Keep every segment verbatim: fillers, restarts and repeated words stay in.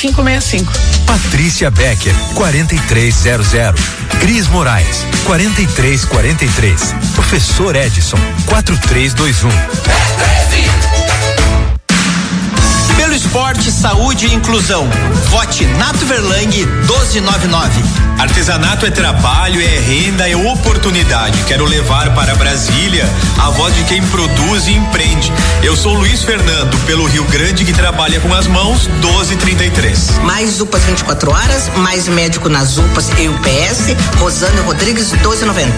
cinco seis cinco. Patrícia Becker, quarenta e três zero zero. Cris Moraes, quarenta e três quarenta e três. Professor Edson, quatro três dois um. Pelo esporte, saúde e inclusão. Vote Nato Verlang doze noventa e nove. Artesanato é trabalho, é renda, é oportunidade. Quero levar para Brasília a voz de quem produz e empreende. Eu sou Luiz Fernando, pelo Rio Grande, que trabalha com as mãos, doze trinta e três. Mais U P A S vinte e quatro horas, mais médico nas U P A S e U P S, Rosana Rodrigues, doze noventa.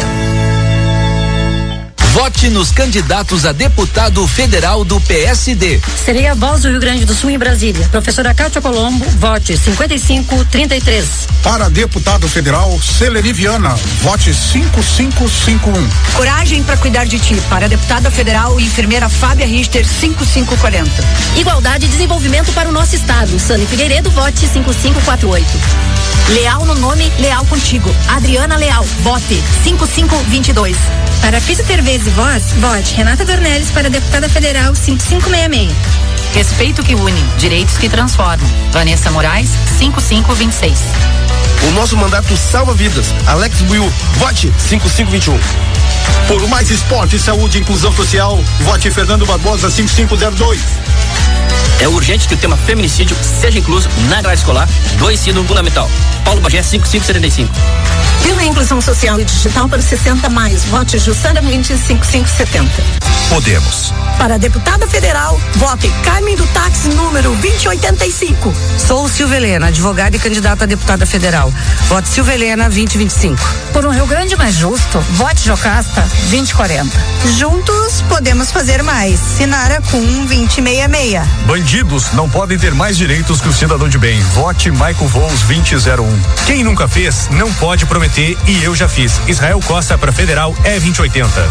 Vote nos candidatos a deputado federal do P S D. Serei a voz do Rio Grande do Sul em Brasília. Professora Cátia Colombo, vote cinquenta e cinco trinta e três. Para deputado federal, Celeni Viana, vote cinco cinco cinco um. Coragem para cuidar de ti. Para deputada federal, enfermeira Fábia Richter, cinco cinco quarenta. Igualdade e desenvolvimento para o nosso estado. Sani Figueiredo, vote cinco cinco quatro oito. Leal no nome, leal contigo. Adriana Leal, vote cinco cinco vinte e dois. Para Fisioter Vezes Voz, vote Renata Dornelles para deputada federal cinco cinco seis seis. Respeito que une, direitos que transformam. Vanessa Moraes, cinco cinco vinte e seis. O nosso mandato salva vidas. Alex Buiu, vote cinco cinco vinte e um. Por mais esporte, saúde e inclusão social, vote Fernando Barbosa cinco cinco zero dois. É urgente que o tema feminicídio seja incluso na grade escolar do ensino fundamental. Paulo Bagé, cinco cinco setenta e cinco. Pela inclusão social e digital para sessenta mais, vote Jussara Mendes cinco cinco setenta. Podemos. Para deputada federal, vote Carmen do táxi número vinte e oitenta e cinco. Sou Silvia Helena, advogada e candidata a deputada federal. Vote Silvia Helena vinte e vinte e cinco. Por um Rio Grande mais justo, vote Jocasta vinte e quarenta. Juntos podemos fazer mais. Sinara com vinte e sessenta e seis. Bandidos não podem ter mais direitos que o cidadão de bem. Vote Michael Vols vinte zero um. Quem nunca fez, não pode prometer, e eu já fiz. Israel Costa para federal é vinte e oitenta.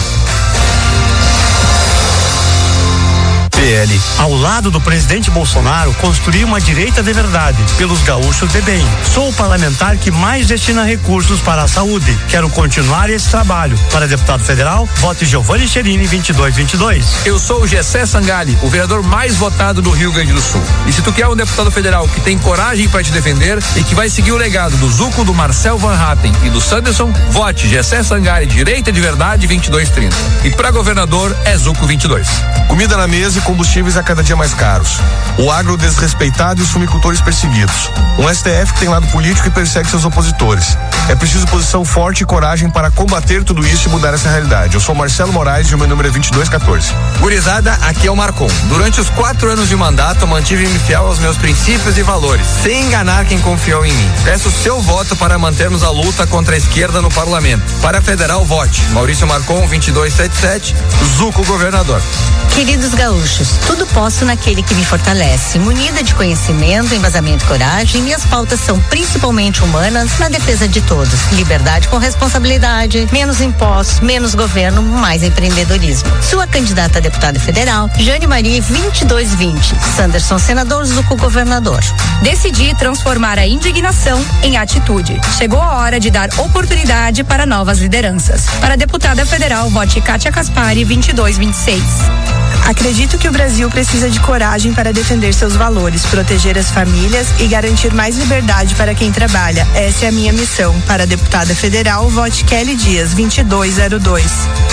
P L. Ao lado do presidente Bolsonaro, construir uma direita de verdade, pelos gaúchos de bem. Sou o parlamentar que mais destina recursos para a saúde. Quero continuar esse trabalho. Para deputado federal, vote Giovanni Cherini vinte e dois vinte e dois. Eu sou o Gessé Sangali, o vereador mais votado do Rio Grande do Sul. E se tu quer um deputado federal que tem coragem para te defender e que vai seguir o legado do Zuco, do Marcel Van Hatten e do Sanderson, vote Gessé Sangali, direita de verdade vinte e dois trinta. E para governador é Zuco vinte e dois. Comida na mesa e combustíveis a cada dia mais caros. O agro desrespeitado e os fumicultores perseguidos. Um S T F que tem lado político e persegue seus opositores. É preciso posição forte e coragem para combater tudo isso e mudar essa realidade. Eu sou Marcelo Moraes e o meu número é vinte e dois quatorze. Gurizada, aqui é o Marcon. Durante os quatro anos de mandato, mantive-me fiel aos meus princípios e valores, sem enganar quem confiou em mim. Peço seu voto para mantermos a luta contra a esquerda no parlamento. Para federal, vote Maurício Marcon vinte e dois setenta e sete, Zuco governador. Queridos gaúchos, tudo posso naquele que me fortalece. Munida de conhecimento, embasamento e coragem, minhas pautas são principalmente humanas, na defesa de todos. Liberdade com responsabilidade, menos impostos, menos governo, mais empreendedorismo. Sua candidata a deputada federal, Jane Marie vinte e dois vinte. Sanderson senador, Zuco governador. Decidi transformar a indignação em atitude. Chegou a hora de dar oportunidade para novas lideranças. Para deputada federal, vote Kátia Caspari vinte e dois vinte e seis. Acredito que o Brasil precisa de coragem para defender seus valores, proteger as famílias e garantir mais liberdade para quem trabalha. Essa é a minha missão. Para a deputada federal, vote Kelly Dias, vinte e dois zero dois.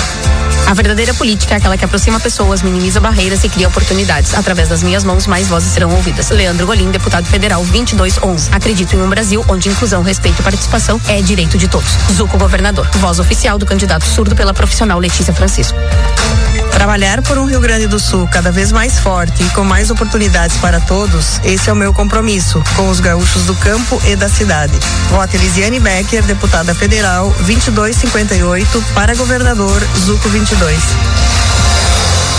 A verdadeira política é aquela que aproxima pessoas, minimiza barreiras e cria oportunidades. Através das minhas mãos, mais vozes serão ouvidas. Leandro Golim, deputado federal, vinte e dois onze. Acredito em um Brasil onde inclusão, respeito e participação é direito de todos. Zuco governador. Voz oficial do candidato surdo pela profissional Letícia Francisco. Trabalhar por um Rio Grande do Sul cada vez mais forte e com mais oportunidades para todos, esse é o meu compromisso com os gaúchos do campo e da cidade. Vote Elisiane Becker, deputada federal, vinte e dois cinquenta e oito, para governador, Zuco vinte e dois.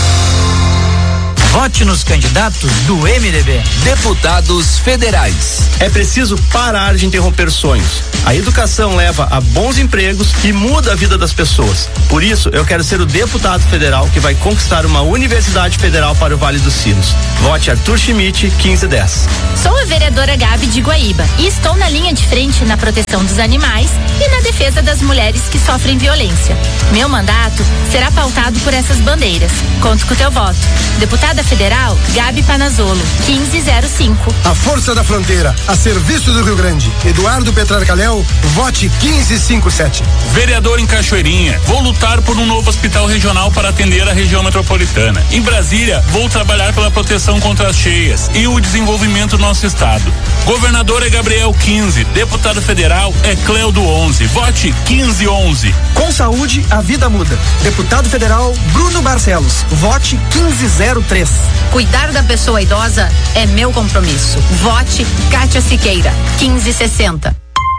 Vote nos candidatos do M D B. Deputados federais. É preciso parar de interromper sonhos. A educação leva a bons empregos e muda a vida das pessoas. Por isso, eu quero ser o deputado federal que vai conquistar uma universidade federal para o Vale dos Sinos. Vote Arthur Schmidt, quinze dez. Sou a vereadora Gabi de Guaíba e estou na linha de frente na proteção dos animais e na defesa das mulheres que sofrem violência. Meu mandato será pautado por essas bandeiras. Conto com o teu voto. Deputada federal Gabi Panazzolo, quinze zero cinco. A força da fronteira, a serviço do Rio Grande. Eduardo Petrarcalhau, vote quinze cinquenta e sete. Vereador em Cachoeirinha, vou lutar por um novo hospital regional para atender a região metropolitana. Em Brasília, vou trabalhar pela proteção contra as cheias e o desenvolvimento do nosso estado. Governador é Gabriel quinze, deputado federal é Cleudo onze, vote quinze onze. Com saúde, a vida muda. Deputado federal Bruno Barcelos, vote quinze zero três. Cuidar da pessoa idosa é meu compromisso. Vote Kátia Siqueira, quinze sessenta.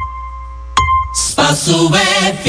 Espaço F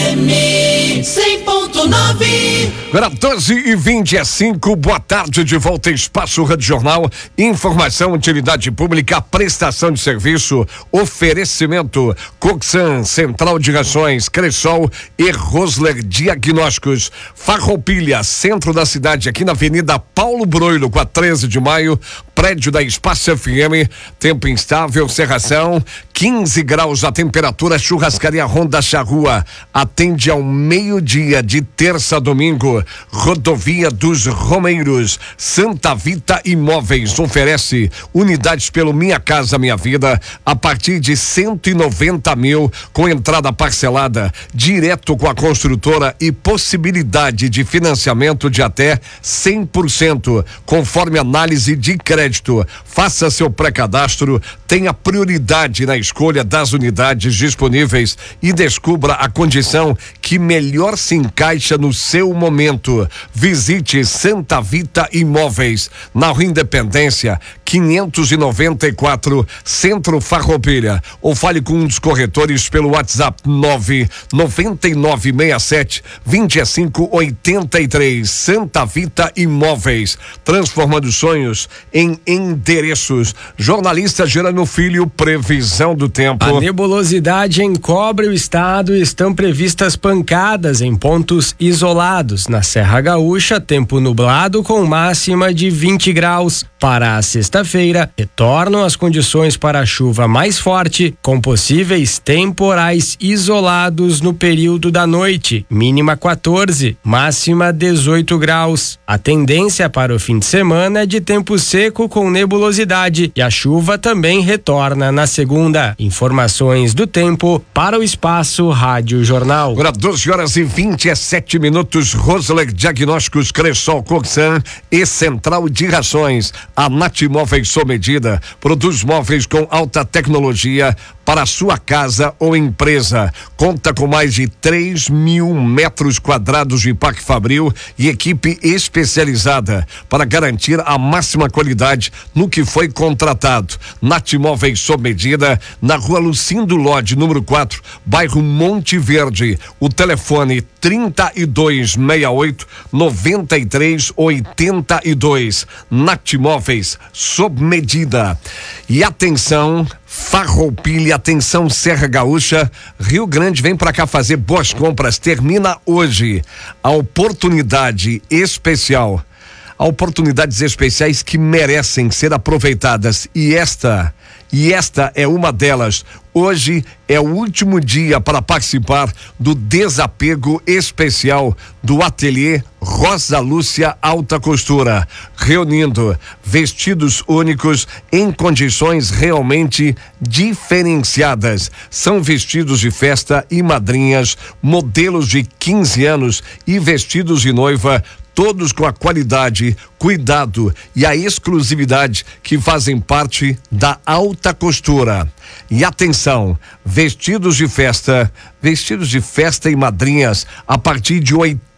M cem ponto nove. Agora doze e vinte e cinco, boa tarde, de volta Espaço Rádio Jornal, informação, utilidade pública, prestação de serviço, oferecimento, Coxan, Central de Rações, Cressol e Rosler Diagnósticos, Farroupilha, centro da cidade, aqui na Avenida Paulo Broilo, com a treze de maio, prédio da Espaço F M, tempo instável, cerração, quinze graus a temperatura, churrascaria Ronda Charrua, atende ao meio-dia de terça a domingo, rodovia dos Romeiros, Santa Vita Imóveis oferece unidades pelo Minha Casa Minha Vida a partir de cento e noventa mil com entrada parcelada, direto com a construtora e possibilidade de financiamento de até cem por cento, conforme análise de crédito. Faça seu pré-cadastro, tenha prioridade na escolha das unidades disponíveis e descubra a condição que melhor se encaixa no seu momento. Visite Santa Vita Imóveis, na Rua Independência, quinhentos e noventa e quatro, Centro Farroupilha, ou fale com um dos corretores pelo WhatsApp nove nove nove seis sete dois cinco oito três. Santa Vita Imóveis, transformando sonhos em endereços. Jornalista Gerando Filho, previsão do tempo. A nebulosidade encobre o estado e estão previstas pancadas em pontos isolados. Na Serra Gaúcha, tempo nublado com máxima de vinte graus. Para a sexta-feira, retornam as condições para a chuva mais forte, com possíveis temporais isolados no período da noite, mínima quatorze, máxima dezoito graus. A tendência para o fim de semana é de tempo seco com nebulosidade e a chuva também retorna na segunda. Informações do tempo para o Espaço Rádio Jornal. Agora doze horas e vinte e sete minutos, Rosler Diagnósticos, Cressol, Coxan e Central de Rações. A Nath Móveis sob medida produz móveis com alta tecnologia para sua casa ou empresa. Conta com mais de três mil metros quadrados de parque fabril e equipe especializada para garantir a máxima qualidade no que foi contratado. Nath Móveis sob medida, na Rua Lucindo Lodi, número quatro, bairro Monte Verde. O telefone trinta e dois sessenta e oito, noventa e três oitenta e dois. Nath Móveis sob medida. E atenção, Farroupilha, atenção Serra Gaúcha, Rio Grande, vem pra cá fazer boas compras. Termina hoje a oportunidade especial. Há oportunidades especiais que merecem ser aproveitadas e esta, e esta é uma delas. Hoje é o último dia para participar do desapego especial do ateliê Rosa Lúcia Alta Costura, reunindo vestidos únicos em condições realmente diferenciadas. São vestidos de festa e madrinhas, modelos de quinze anos e vestidos de noiva, todos com a qualidade, cuidado e a exclusividade que fazem parte da alta costura. E atenção, vestidos de festa, vestidos de festa e madrinhas a partir de oitenta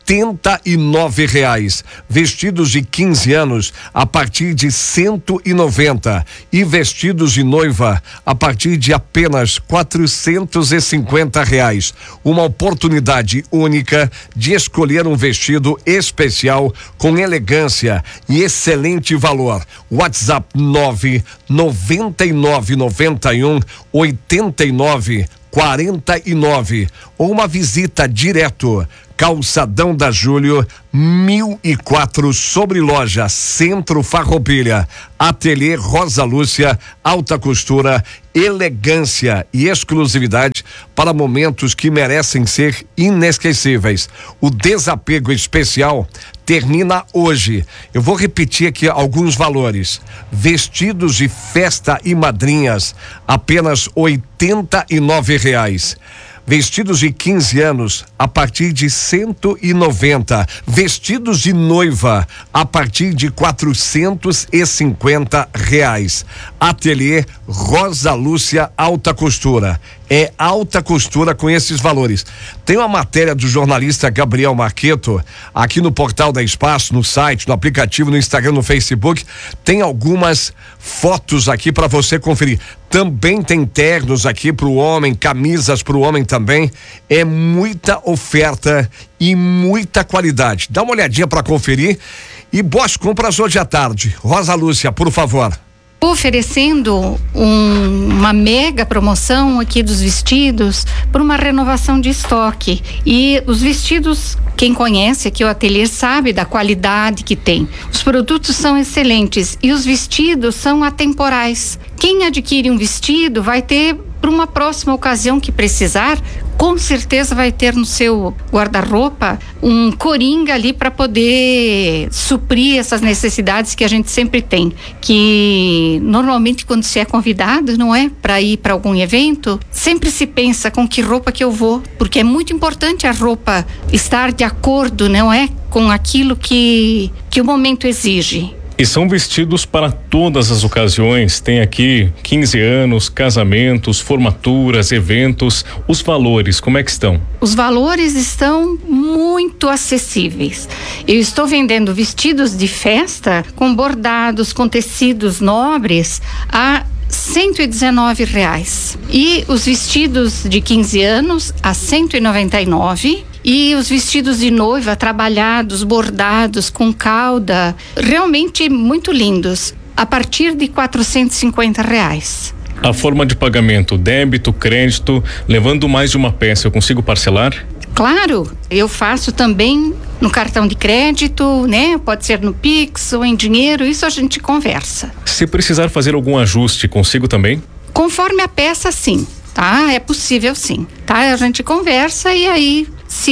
oitenta e nove reais. Vestidos de quinze anos a partir de cento e noventa e vestidos de noiva a partir de apenas quatrocentos e cinquenta reais. Uma oportunidade única de escolher um vestido especial com elegância e excelente valor. WhatsApp nove noventa e nove noventa e um oitenta e nove quarenta e nove ou uma visita direto Calçadão da Júlio mil e quatro, sobre loja Centro Farroupilha. Ateliê Rosa Lúcia, alta costura, elegância e exclusividade para momentos que merecem ser inesquecíveis. O desapego especial termina hoje. Eu vou repetir aqui alguns valores. Vestidos de festa e madrinhas, apenas oitenta e nove reais. Vestidos de quinze anos a partir de cento e noventa. Vestidos de noiva a partir de quatrocentos e cinquenta reais. Ateliê Rosa Lúcia Alta Costura. É alta costura com esses valores. Tem uma matéria do jornalista Gabriel Marqueto aqui no portal da Espaço, no site, no aplicativo, no Instagram, no Facebook. Tem algumas fotos aqui para você conferir. Também tem ternos aqui para o homem, camisas para o homem também. É muita oferta e muita qualidade. Dá uma olhadinha para conferir e boas compras hoje à tarde. Rosa Lúcia, por favor. Oferecendo um, uma mega promoção aqui dos vestidos por uma renovação de estoque. E os vestidos, quem conhece aqui o ateliê sabe da qualidade que tem. Os produtos são excelentes e os vestidos são atemporais. Quem adquire um vestido vai ter para uma próxima ocasião que precisar, com certeza vai ter no seu guarda-roupa um coringa ali para poder suprir essas necessidades que a gente sempre tem, que normalmente quando se é convidado, não é, para ir para algum evento, sempre se pensa com que roupa que eu vou, porque é muito importante a roupa estar de acordo, não é, com aquilo que que o momento exige. E são vestidos para todas as ocasiões. Tem aqui quinze anos, casamentos, formaturas, eventos. Os valores, como é que estão? Os valores estão muito acessíveis. Eu estou vendendo vestidos de festa com bordados, com tecidos nobres a cento e dezenove reais. E os vestidos de quinze anos a cento e noventa e nove. E os vestidos de noiva trabalhados, bordados, com cauda, realmente muito lindos, a partir de quatrocentos e cinquenta reais. A forma de pagamento, débito, crédito, levando mais de uma peça, eu consigo parcelar? Claro, eu faço também no cartão de crédito, né? Pode ser no Pix ou em dinheiro, isso a gente conversa. Se precisar fazer algum ajuste, consigo também? Conforme a peça, sim, tá? É possível sim, tá? A gente conversa e aí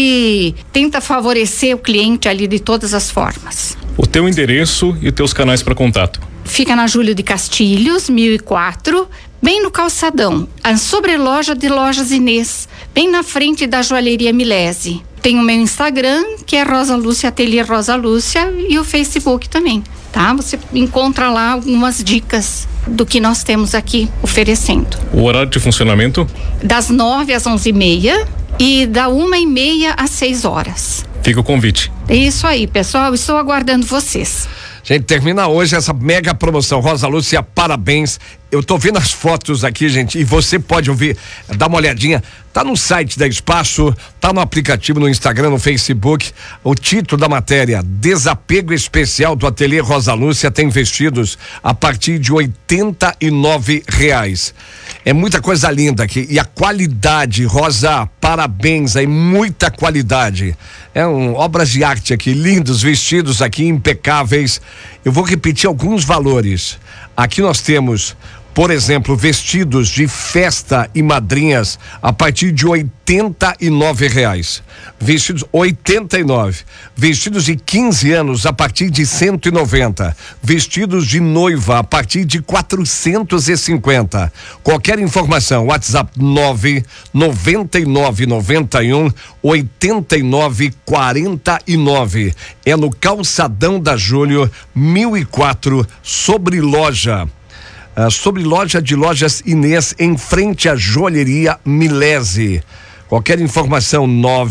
se tenta favorecer o cliente ali de todas as formas. O teu endereço e os teus canais para contato? Fica na Júlio de Castilhos, mil e quatro, bem no calçadão, a sobreloja de Lojas Inês, bem na frente da joalheria Milese. Tem o meu Instagram, que é Rosa Lúcia, Ateliê Rosa Lúcia, e o Facebook também, tá? Você encontra lá algumas dicas do que nós temos aqui oferecendo. O horário de funcionamento? Das nove às onze e meia e da uma e meia às seis horas. Fica o convite. É isso aí, pessoal, estou aguardando vocês. Gente, termina hoje essa mega promoção. Rosa Lúcia, parabéns. Eu tô vendo as fotos aqui, gente, e você pode ouvir, dá uma olhadinha. Tá no site da Espaço, tá no aplicativo, no Instagram, no Facebook. O título da matéria: Desapego especial do Ateliê Rosa Lúcia, tem vestidos a partir de oitenta e nove reais. É muita coisa linda aqui. E a qualidade, Rosa, parabéns aí, muita qualidade. É um, obras de arte aqui, lindos vestidos aqui, impecáveis. Eu vou repetir alguns valores. Aqui nós temos, por exemplo, vestidos de festa e madrinhas a partir de oitenta e nove reais. Vestidos oitenta e nove. Vestidos de quinze anos a partir de cento e noventa. Vestidos de noiva a partir de quatrocentos e cinquenta. Qualquer informação, WhatsApp nove noventa e nove noventa e um oitenta e nove quarenta e nove. É no Calçadão da Júlio, mil e quatro, sobre loja. Uh, sobre loja de Lojas Inês, em frente à joalheria Milese. Qualquer informação, nove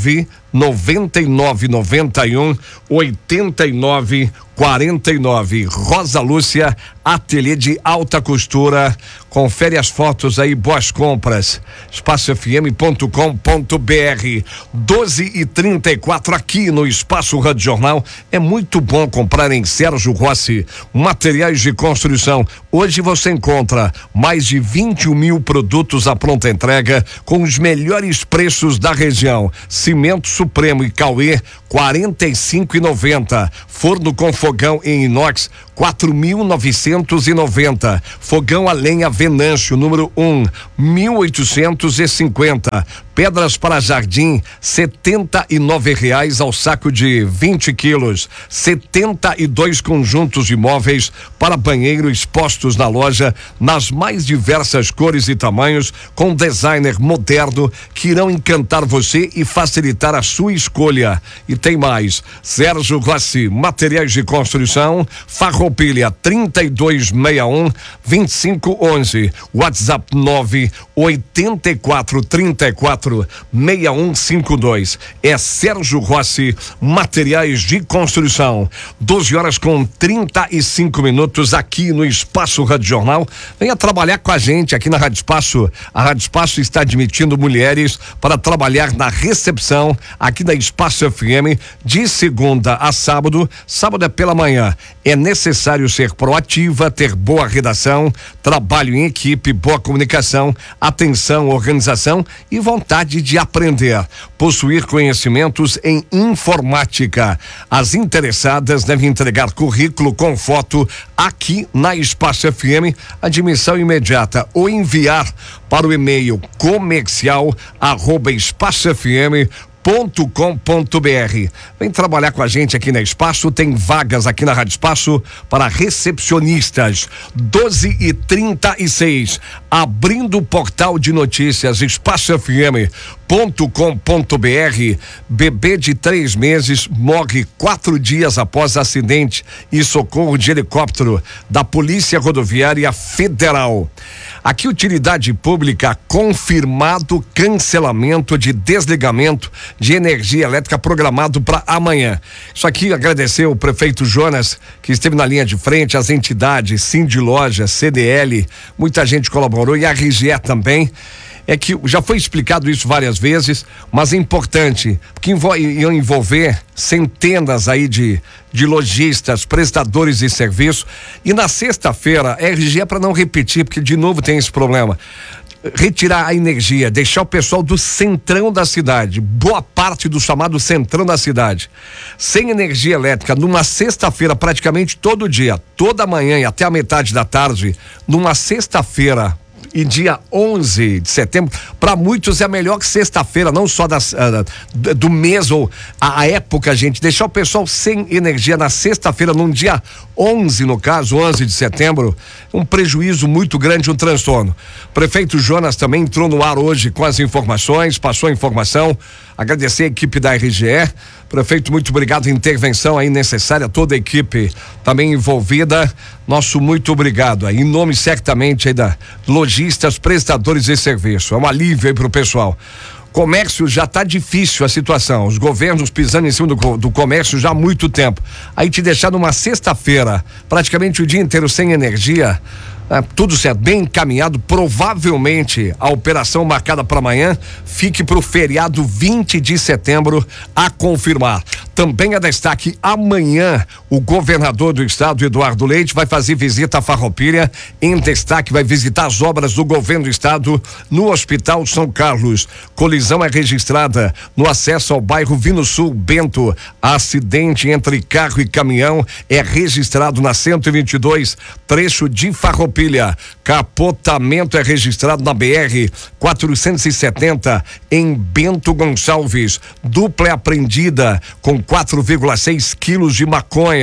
noventa e nove noventa e um oitenta e nove quarenta e nove. Rosa Lúcia, ateliê de alta costura. Confere as fotos aí, boas compras. espaço f m ponto com ponto b r. doze e trinta e quatro aqui no Espaço Rádio Jornal. É muito bom comprar em Sérgio Rossi materiais de construção. Hoje você encontra mais de vinte e um mil produtos à pronta entrega com os melhores preços da região. Cimento Supremo e Cauê, quarenta e cinco e noventa. Forno com fogão em inox, quatro mil novecentos e noventa. Fogão a lenha Venâncio, número um, mil oitocentos e cinquenta. Pedras para jardim, setenta e nove reais ao saco de vinte quilos. setenta e dois conjuntos de móveis para banheiro expostos na loja, nas mais diversas cores e tamanhos, com designer moderno que irão encantar você e facilitar a sua escolha. E tem mais, Sérgio Rossi, materiais de construção, Farroupilha trinta e dois sessenta e um vinte e cinco onze, WhatsApp nove oitenta e quatro trinta e quatro seis um cinco dois. É Sérgio Rossi, materiais de construção. doze horas com trinta e cinco minutos aqui no Espaço Rádio Jornal. Venha trabalhar com a gente aqui na Rádio Espaço. A Rádio Espaço está admitindo mulheres para trabalhar na recepção aqui da Espaço F M de segunda a sábado. Sábado é pela manhã. É necessário ser proativa, ter boa redação, trabalho em equipe, boa comunicação, atenção, organização e vontade de aprender. Possuir conhecimentos em informática. As interessadas devem entregar currículo com foto aqui na Espaço F M, admissão imediata, ou enviar para o e-mail comercial arroba espaço f m ponto com ponto b r. Vem trabalhar com a gente aqui na Espaço, tem vagas aqui na Rádio Espaço para recepcionistas. doze e trinta e seis, abrindo o portal de notícias espaço f m ponto com ponto b r. Bebê de três meses morre quatro dias após acidente e socorro de helicóptero da Polícia Rodoviária Federal. Aqui, utilidade pública, confirmado cancelamento de desligamento de energia elétrica programado para amanhã. Isso aqui, agradecer o prefeito Jonas, que esteve na linha de frente, as entidades, Sindiloja, C D L, muita gente colaborou, e a R G E também. É que já foi explicado isso várias vezes, mas é importante, porque iam envolver centenas aí de, de lojistas, prestadores de serviço. E na sexta-feira, a R G E, para não repetir, porque de novo tem esse problema, retirar a energia, deixar o pessoal do centrão da cidade, boa parte do chamado centrão da cidade, sem energia elétrica, numa sexta-feira, praticamente todo dia, toda manhã e até a metade da tarde, numa sexta-feira, e dia onze de setembro, para muitos é melhor que sexta-feira, não só das, uh, do mês ou a, a época, gente, deixar o pessoal sem energia na sexta-feira, num dia onze, no caso, onze de setembro, um prejuízo muito grande, um transtorno. Prefeito Jonas também entrou no ar hoje com as informações, passou a informação, agradecer a equipe da R G E. Prefeito, muito obrigado, intervenção aí necessária, toda a equipe também envolvida, nosso muito obrigado aí, em nome certamente aí da lojistas, prestadores de serviço, é um alívio aí pro pessoal. Comércio já tá difícil a situação, os governos pisando em cima do, do comércio já há muito tempo, aí te deixar numa sexta-feira, praticamente o dia inteiro sem energia, é, tudo certo, bem encaminhado, provavelmente a operação marcada para amanhã fique para o feriado vinte de setembro a confirmar. Também é destaque, amanhã o governador do estado, Eduardo Leite, vai fazer visita à Farroupilha. Em destaque, vai visitar as obras do governo do estado no Hospital São Carlos. Colisão é registrada no acesso ao bairro Vino Sul Bento. Acidente entre carro e caminhão é registrado na cento e vinte e dois, trecho de Farroupilha. Capotamento é registrado na B R quatrocentos e setenta em Bento Gonçalves. Dupla é apreendida com quatro vírgula seis quilos de maconha.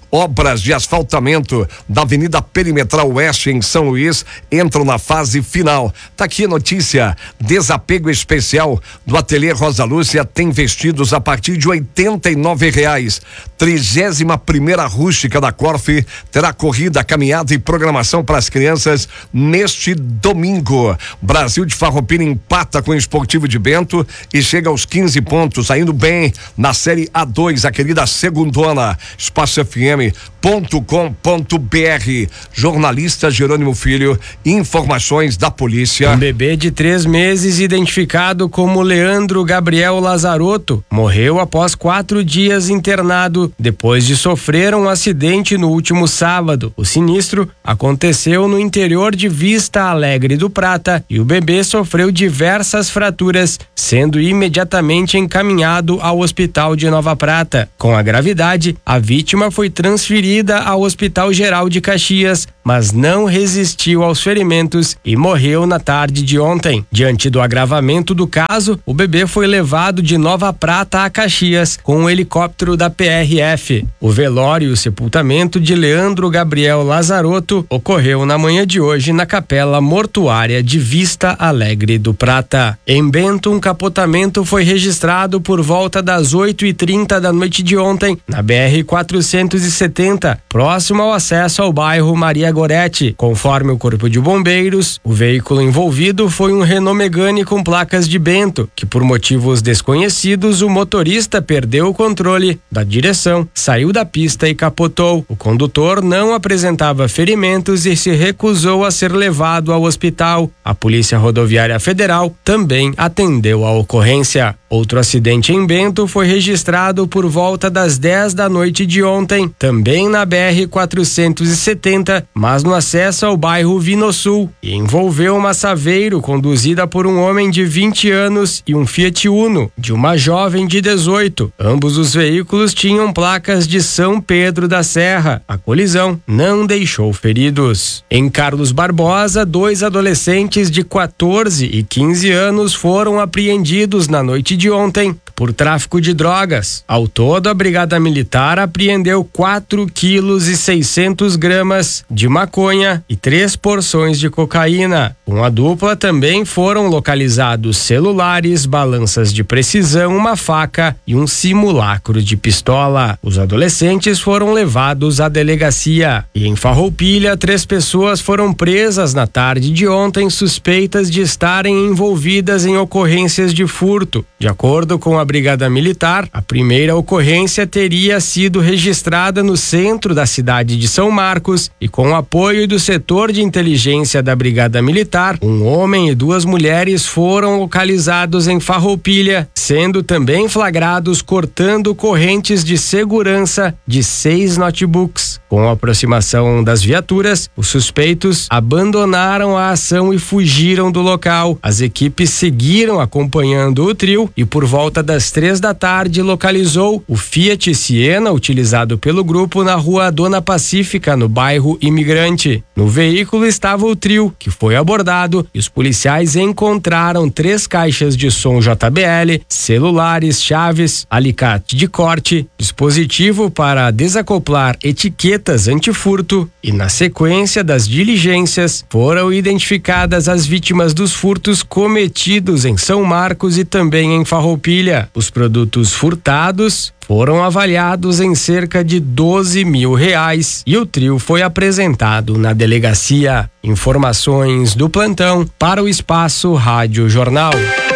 Obras de asfaltamento da Avenida Perimetral Oeste em São Luís entram na fase final. Tá aqui a notícia: desapego especial do Ateliê Rosa Lúcia tem vestidos a partir de oitenta e nove reais. Trigésima primeira rústica da Corf terá corrida, caminhada e programação para as crianças neste domingo. Brasil de Farroupilha empata com o Esportivo de Bento e chega aos quinze pontos, saindo bem na Série A dois, a querida segundona. Espaço F M ponto com ponto B R. Jornalista Jerônimo Filho, informações da polícia. Um bebê de três meses, identificado como Leandro Gabriel Lazarotto, morreu após quatro dias internado depois de sofrer um acidente no último sábado. O sinistro aconteceu no interior de Vista Alegre do Prata e o bebê sofreu diversas fraturas, sendo imediatamente encaminhado ao Hospital de Nova Prata. Com a gravidade, a vítima foi transferida ao Hospital Geral de Caxias, mas não resistiu aos ferimentos e morreu na tarde de ontem. Diante do agravamento do caso, o bebê foi levado de Nova Prata a Caxias com um helicóptero da P R F. O velório e o sepultamento de Leandro Gabriel Lazarotto ocorreu na manhã de hoje na Capela Mortuária de Vista Alegre do Prata. Em Bento, um capotamento foi registrado por volta das oito e trinta da noite de ontem na B R quatrocentos e setenta, próximo ao acesso ao bairro Maria Goretti. Conforme o Corpo de Bombeiros, o veículo envolvido foi um Renault Megane com placas de Bento, que por motivos desconhecidos o motorista perdeu o controle da direção, saiu da pista e capotou. O condutor não apresentava ferimentos e se recusou a ser levado ao hospital. A Polícia Rodoviária Federal também atendeu a ocorrência. Outro acidente em Bento foi registrado por volta das dez da noite de ontem, também na B R quatrocentos e setenta, mas no acesso ao bairro Vinosul, e envolveu uma Saveiro conduzida por um homem de vinte anos e um Fiat Uno de uma jovem de dezoito. Ambos os veículos tinham placas de São Pedro da Serra. A colisão não deixou feridos. Em Carlos Barbosa, dois adolescentes de quatorze e quinze anos foram apreendidos na noite de ontem por tráfico de drogas. Ao todo, a Brigada Militar apreendeu quatro quilos e seiscentos gramas de maconha e três porções de cocaína. Com a dupla também foram localizados celulares, balanças de precisão, uma faca e um simulacro de pistola. Os adolescentes foram levados à delegacia. E em Farroupilha, três pessoas foram presas na tarde de ontem, suspeitas de estarem envolvidas em ocorrências de furto. De acordo com a Brigada Militar, a primeira ocorrência teria sido registrada no centro da cidade de São Marcos e, com o apoio do setor de inteligência da Brigada Militar, um homem e duas mulheres foram localizados em Farroupilha, sendo também flagrados cortando correntes de segurança de seis notebooks. Com a aproximação das viaturas, os suspeitos abandonaram a ação e fugiram do local. As equipes seguiram acompanhando o trio e, por volta das três da tarde, localizou o Fiat Siena utilizado pelo grupo na rua Dona Pacífica, no bairro Imigrante. No veículo estava o trio, que foi abordado, e os policiais encontraram três caixas de som J B L, celulares, chaves, alicate de corte, dispositivo para desacoplar etiquetas antifurto, e na sequência das diligências foram identificadas as vítimas dos furtos cometidos em São Marcos e também em Farroupilha. Os produtos furtados foram avaliados em cerca de doze mil reais e o trio foi apresentado na delegacia. Informações do plantão para o Espaço Rádio Jornal.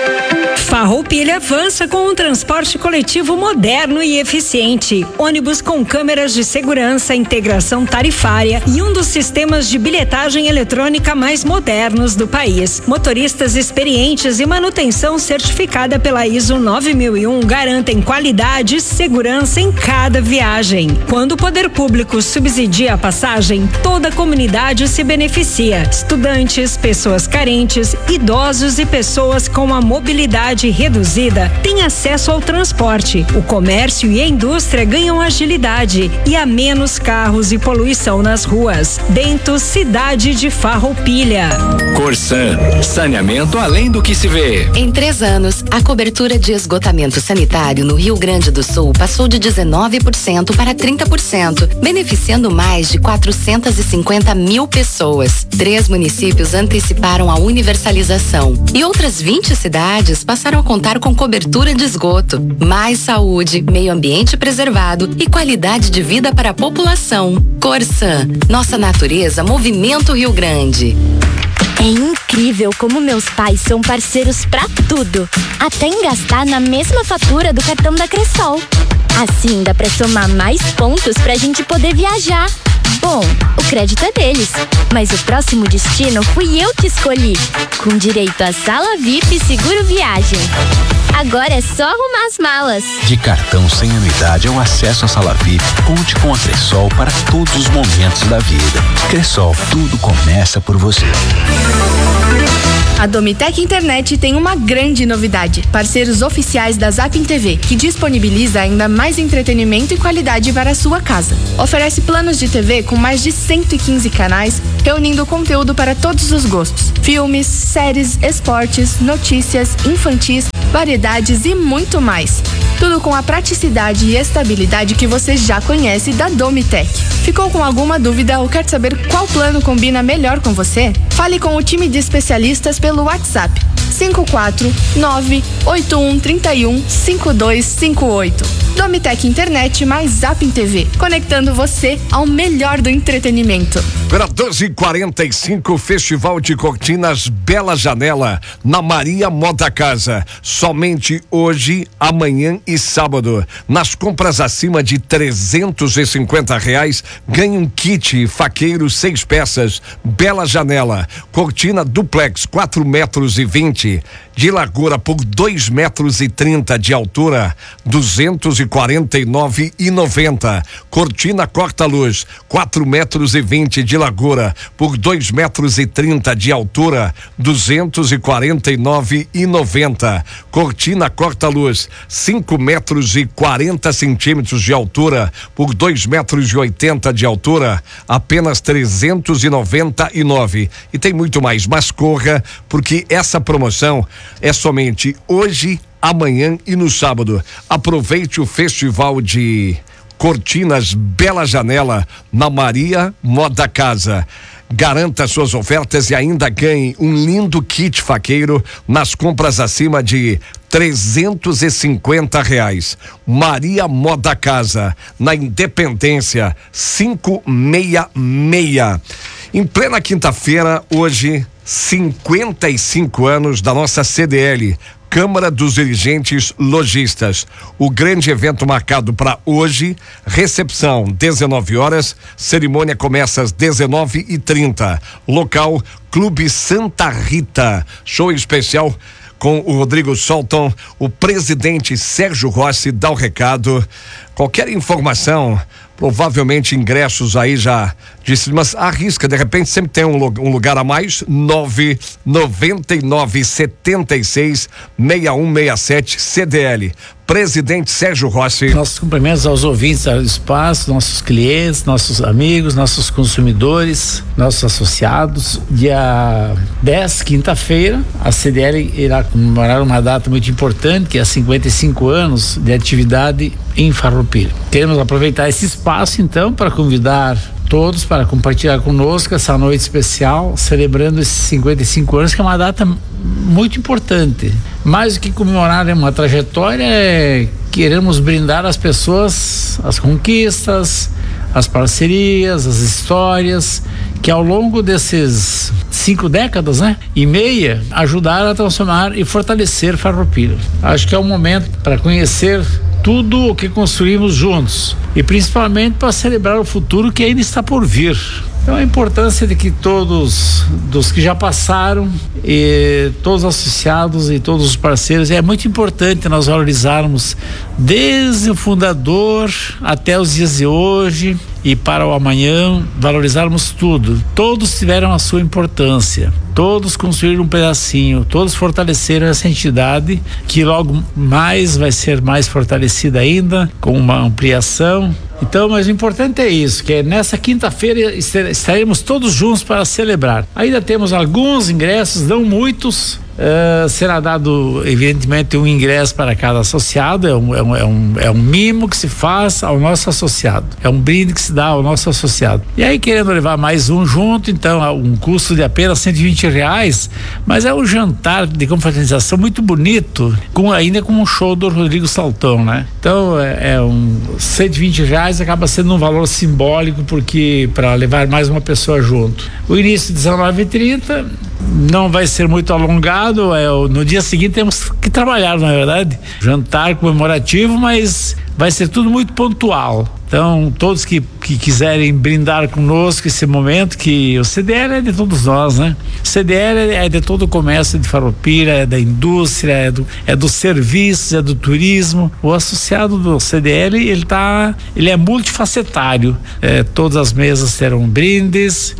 Farroupilha avança com um transporte coletivo moderno e eficiente. Ônibus com câmeras de segurança, integração tarifária e um dos sistemas de bilhetagem eletrônica mais modernos do país. Motoristas experientes e manutenção certificada pela I S O nove mil e um garantem qualidade e segurança em cada viagem. Quando o poder público subsidia a passagem, toda a comunidade se beneficia. Estudantes, pessoas carentes, idosos e pessoas com a mobilidade mobilidade reduzida têm acesso ao transporte. O comércio e a indústria ganham agilidade e há menos carros e poluição nas ruas. Bento, cidade de Farroupilha. Corsan, saneamento além do que se vê. Em três anos, a cobertura de esgotamento sanitário no Rio Grande do Sul passou de dezenove por cento para trinta por cento, beneficiando mais de quatrocentas e cinquenta mil pessoas. Três municípios anteciparam a universalização e outras vinte cidades passaram a contar com cobertura de esgoto. Mais saúde, meio ambiente preservado e qualidade de vida para a população. Corsan, nossa natureza movimenta o Rio Grande. É incrível como meus pais são parceiros pra tudo, até em gastar na mesma fatura do cartão da Cressol. Assim dá pra somar mais pontos pra gente poder viajar. Bom, o crédito é deles, mas o próximo destino fui eu que escolhi, com direito a sala V I P e seguro viagem. Agora é só arrumar as malas. De cartão sem anuidade ao acesso à sala V I P, conte com a Cressol para todos os momentos da vida. Cressol, tudo começa por você. A Domitec Internet tem uma grande novidade. Parceiros oficiais da Zapping T V, que disponibiliza ainda mais entretenimento e qualidade para a sua casa. Oferece planos de T V com mais de cento e quinze canais, reunindo conteúdo para todos os gostos. Filmes, séries, esportes, notícias, infantis, variedades e muito mais. Tudo com a praticidade e estabilidade que você já conhece da Domitec. Ficou com alguma dúvida ou quer saber qual plano combina melhor com você? Fale com o time de especialistas pelo WhatsApp cinco quatro nove oito um três um cinco dois cinco oito. Domitec Internet mais Zapping T V, conectando você ao melhor do entretenimento. Para doze e quarenta e cinco, Festival de Cortinas Bela Janela, na Maria Moda Casa. Somente hoje, amanhã e sábado. Nas compras acima de trezentos e cinquenta reais, ganhe um kit faqueiro seis peças. Bela Janela, cortina duplex quatro metros e vinte de largura por dois metros e trinta de altura, duzentos e quarenta e nove e noventa. Cortina corta-luz, quatro metros e vinte de largura por dois metros e trinta de altura, duzentos e quarenta e nove e noventa. Cortina corta-luz, cinco metros e quarenta centímetros de altura por dois metros e oitenta de altura, apenas trezentos e noventa e nove. E tem muito mais, mas corra, porque essa promoção é somente hoje, amanhã e no sábado. Aproveite o Festival de Cortinas Bela Janela na Maria Moda Casa. Garanta suas ofertas e ainda ganhe um lindo kit faqueiro nas compras acima de trezentos e cinquenta reais. Maria Moda Casa, na Independência quinhentos e sessenta e seis. Em plena quinta-feira, hoje, cinquenta e cinco anos da nossa C D L, Câmara dos Dirigentes Lojistas. O grande evento marcado para hoje, recepção dezenove horas, cerimônia começa às dezenove e trinta. Local, Clube Santa Rita. Show especial com o Rodrigo Solton. O presidente Sérgio Rossi dá o recado. Qualquer informação, provavelmente ingressos aí já disse, mas arrisca, de repente sempre tem um, um lugar a mais. nove nove nove sete seis seis um seis sete C D L. Presidente Sérgio Rossi. Nossos cumprimentos aos ouvintes do espaço, nossos clientes, nossos amigos, nossos consumidores, nossos associados. Dia dez, quinta-feira, a C D L irá comemorar uma data muito importante, que é cinquenta e cinco anos de atividade em Farroupilha. Queremos aproveitar esse espaço, então, para convidar todos para compartilhar conosco essa noite especial, celebrando esses cinquenta e cinco anos, que é uma data muito importante. Mais do que comemorar uma trajetória, é, queremos brindar às pessoas as conquistas, as parcerias, as histórias que ao longo desses cinco décadas, né, e meia, ajudaram a transformar e fortalecer Farroupilha. Acho que é o momento para conhecer tudo o que construímos juntos e principalmente para celebrar o futuro que ainda está por vir. Então a importância de que todos dos que já passaram e todos os associados e todos os parceiros, é muito importante nós valorizarmos desde o fundador até os dias de hoje e para o amanhã valorizarmos tudo. Todos tiveram a sua importância, todos construíram um pedacinho, todos fortaleceram essa entidade que logo mais vai ser mais fortalecida ainda, com uma ampliação. Então, mas o importante é isso, que é nessa quinta-feira estaremos todos juntos para celebrar. Ainda temos alguns ingressos, não muitos. Uh, será dado, evidentemente, um ingresso para cada associado, é um, é, um, é, um, é um mimo que se faz ao nosso associado, é um brinde que se dá ao nosso associado. E aí, querendo levar mais um junto, então, um custo de apenas cento e vinte reais, mas é um jantar de confraternização muito bonito, com, ainda com um show do Rodrigo Saltão, né? Então, é, é um cento e vinte reais, acaba sendo um valor simbólico, porque para levar mais uma pessoa junto. O início dezenove e trinta, não vai ser muito alongado. É, no dia seguinte temos que trabalhar, na verdade, jantar comemorativo, mas vai ser tudo muito pontual. Então, todos que, que quiserem brindar conosco esse momento, que o C D L é de todos nós, né? O C D L é de todo o comércio de Farroupilha, é da indústria, é do, é dos serviços, é do turismo. O associado do C D L, ele tá, ele é multifacetário. É, todas as mesas terão brindes,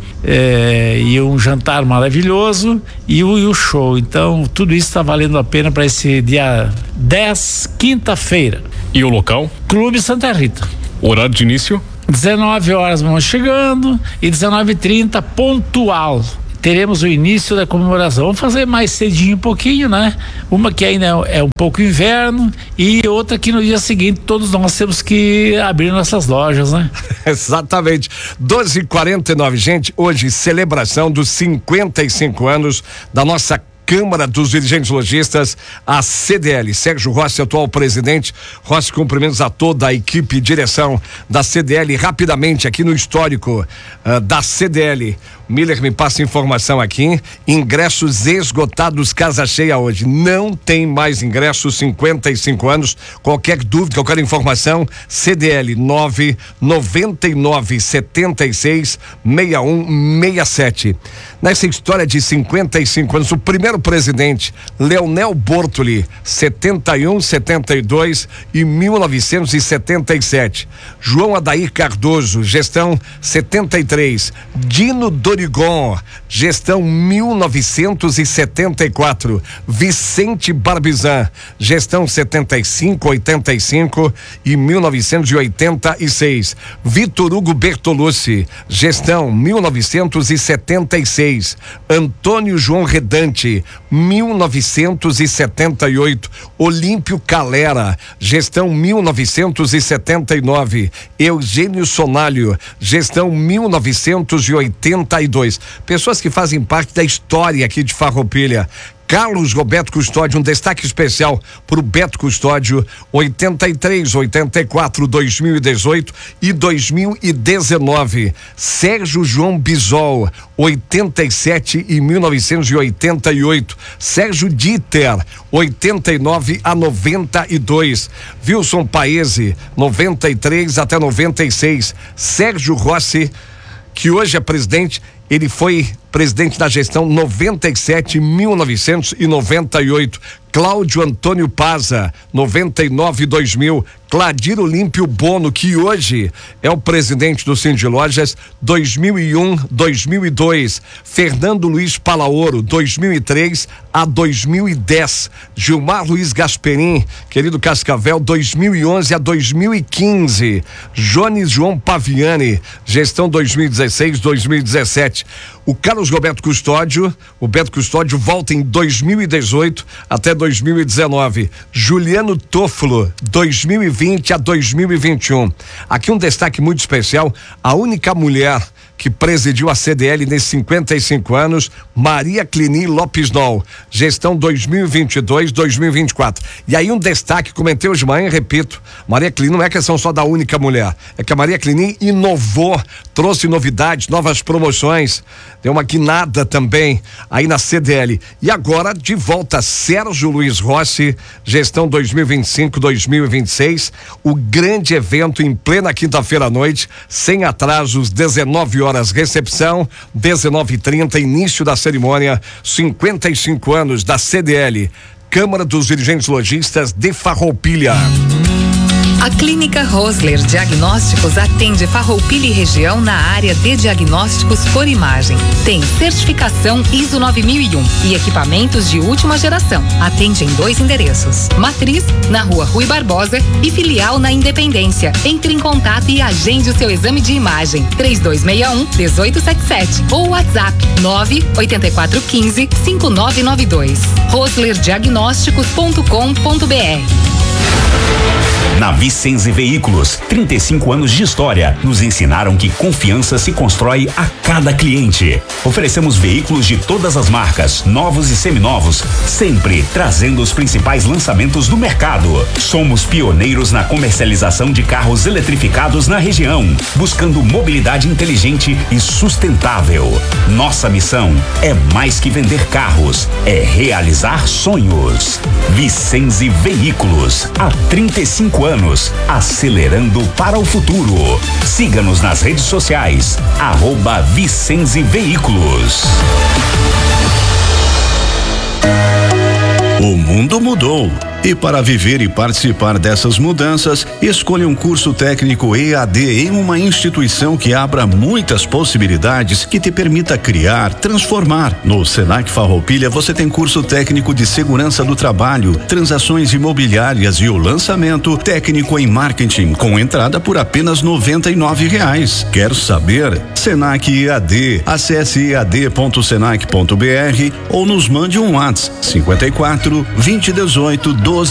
é, e um jantar maravilhoso e o, e o show. Então, tudo isso está valendo a pena para esse dia dez, quinta-feira. E o local? Clube Santa Rita. Horário de início? dezenove horas vamos chegando e dezenove e trinta pontual. Teremos o início da comemoração. Vamos fazer mais cedinho um pouquinho, né? Uma que ainda é, é um pouco inverno e outra que no dia seguinte todos nós temos que abrir nossas lojas, né? Exatamente. doze e quarenta e nove, gente, hoje celebração dos cinquenta e cinco anos da nossa Câmara dos Dirigentes Lojistas, a C D L. Sérgio Rossi, atual presidente. Rossi, cumprimentos a toda a equipe e direção da C D L. Rapidamente, aqui no histórico uh, da C D L, Miller me passa informação aqui, ingressos esgotados, casa cheia hoje, não tem mais ingressos, cinquenta e cinco anos, qualquer dúvida, qualquer informação, C D L nove noventa e nove setenta e seis sessenta e um sessenta e sete. Nessa história de cinquenta e cinco anos, o primeiro presidente, Leonel Bortoli, setenta e um, setenta e dois e mil novecentos e setenta e sete. João Adair Cardoso, gestão setenta e três. Dino Dorigon, gestão mil novecentos e setenta e quatro. Vicente Barbizan, gestão setenta e cinco, oitenta e cinco e mil novecentos e oitenta e seis. Vitor Hugo Bertolucci, gestão mil novecentos e setenta e seis. Antônio João Redante, mil novecentos e setenta e oito. Olímpio Calera, gestão mil novecentos e setenta e nove. Eugênio Sonalho, gestão mil novecentos e oitenta e dois. Pessoas que fazem parte da história aqui de Farroupilha. Carlos Roberto Custódio, um destaque especial para o Beto Custódio, oitenta e três, oitenta e quatro, dois mil e dezoito e dois mil e dezenove. Sérgio João Bisol, oitenta e sete e mil novecentos e oitenta e oito. Sérgio Dieter, oitenta e nove a noventa e dois. Wilson Paese, noventa e três até noventa e seis. Sérgio Rossi, que hoje é presidente, ele foi presidente da gestão noventa e sete, mil novecentos e noventa e oito. Cláudio Antônio Paza, noventa e nove, dois mil. Cladir Olímpio Bono, que hoje é o presidente do Cindy Lojas, dois mil e um, dois mil e dois. Fernando Luiz Palaoro, dois mil e três a dois mil e dez. Gilmar Luiz Gasperim, querido Cascavel, dois mil e onze a dois mil e quinze. Jones João Paviani, gestão dois mil e dezesseis, dois mil e dezessete. O Carlos Roberto Custódio, o Beto Custódio volta em dois mil e dezoito até dois mil e dezenove. Juliano Toffolo, dois mil e vinte a dois mil e vinte e um. Aqui um destaque muito especial, a única mulher que presidiu a C D L nesses cinquenta e cinco anos, Maria Clini Lopes Nol, gestão dois mil e vinte e dois, dois mil e vinte e quatro. E aí um destaque, comentei hoje de manhã, repito, Maria Clini não é questão só da única mulher, é que a Maria Clini inovou, trouxe novidades, novas promoções, deu uma guinada também aí na C D L. E agora, de volta, Sérgio Luiz Rossi, gestão dois mil e vinte e cinco, dois mil e vinte e seis, o grande evento em plena quinta-feira à noite, sem atrasos, dezenove horas. Recepção, dezenove e trinta, início da cerimônia, cinquenta e cinco anos da C D L, Câmara dos Dirigentes Lojistas de Farroupilha. A Clínica Rosler Diagnósticos atende Farroupilha e região na área de diagnósticos por imagem. Tem certificação I S O nove mil e um e equipamentos de última geração. Atende em dois endereços: Matriz, na Rua Rui Barbosa, e filial na Independência. Entre em contato e agende o seu exame de imagem. três dois seis um, um oito sete sete ou WhatsApp nove oito quatro um cinco, cinco nove nove dois. rosler diagnósticos ponto com ponto br. Na Vicenze Veículos, trinta e cinco anos de história nos ensinaram que confiança se constrói a cada cliente. Oferecemos veículos de todas as marcas, novos e seminovos, sempre trazendo os principais lançamentos do mercado. Somos pioneiros na comercialização de carros eletrificados na região, buscando mobilidade inteligente e sustentável. Nossa missão é mais que vender carros, é realizar sonhos. Vicenze Veículos, há trinta e cinco anos, acelerando para o futuro. Siga-nos nas redes sociais, arroba Vicenze Veículos. O mundo mudou. E para viver e participar dessas mudanças, escolha um curso técnico E A D em uma instituição que abra muitas possibilidades, que te permita criar, transformar. No Senac Farroupilha você tem curso técnico de segurança do trabalho, transações imobiliárias e o lançamento técnico em marketing, com entrada por apenas noventa e nove reais. Quer saber? Senac E A D. Acesse e a d ponto senac ponto b r ou nos mande um WhatsApp cinquenta e quatro, vinte e dezoito, doze